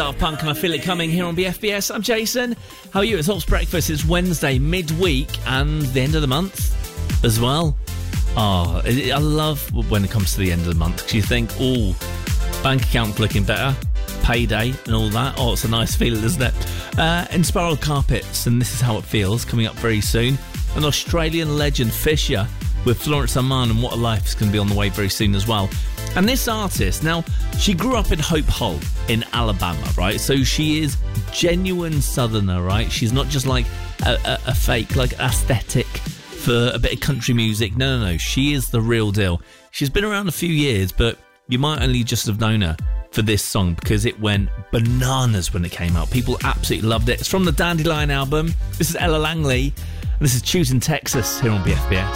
Daft Punk and I Feel It Coming here on BFBS. I'm Jason. How are you? It's Ops Breakfast. It's Wednesday, midweek, and the end of the month as well. Oh, I love when it comes to the end of the month because you think, oh, bank account's looking better, payday and all that. Oh, it's a nice feeling, isn't it? And Spiral Carpets, and This Is How It Feels, coming up very soon. An Australian legend, Fisher, with Florence Aman and What a Life is going to be on the way very soon as well. And this artist, now, she grew up in Hope Hull in Alabama, right? So she is genuine Southerner, right? She's not just like a fake, like, aesthetic for a bit of country music. No. She is the real deal. She's been around a few years, but you might only just have known her for this song because it went bananas when it came out. People absolutely loved it. It's from the Dandelion album. This is Ella Langley, and this is Choosing Texas here on BFBS.